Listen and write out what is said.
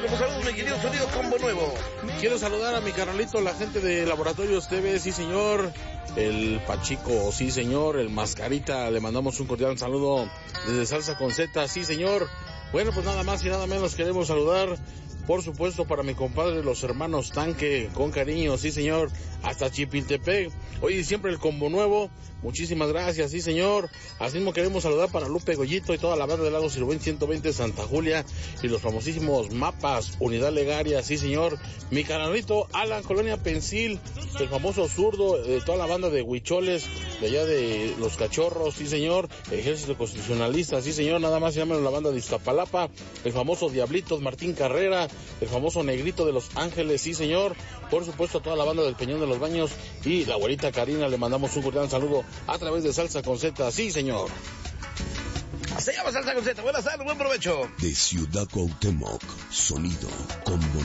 con los saludos, mi querido sonido Combo Nuevo. Quiero saludar a mi carnalito, la gente de Laboratorios TV, sí señor. El Pachico, sí señor. El Mascarita, le mandamos un cordial saludo desde Salsa con Z, sí señor. Bueno, pues nada más y nada menos queremos saludar, por supuesto, para mi compadre, los hermanos Tanque, con cariño, sí señor, hasta Chipiltepec. Hoy siempre el Combo Nuevo, muchísimas gracias, sí señor. Así mismo queremos saludar para Lupe Goyito y toda la banda del Lago Sirven 120 Santa Julia y los famosísimos Mapas, Unidad Legaria, sí señor. Mi canalito Alan, Colonia Pensil, el famoso zurdo, de toda la banda de Huicholes, de allá de Los Cachorros, sí señor. Ejército Constitucionalista, sí señor, nada más llaman la banda de Iztapalapa, el famoso Diablitos, Martín Carrera, el famoso Negrito de Los Ángeles, sí señor. Por supuesto a toda la banda del Peñón de los Baños y la abuelita Karina, le mandamos un cordial saludo a través de Salsa con Z, sí señor. Se llama Salsa con Z, buenas tardes, buen provecho. De Ciudad Cuauhtémoc, sonido Combo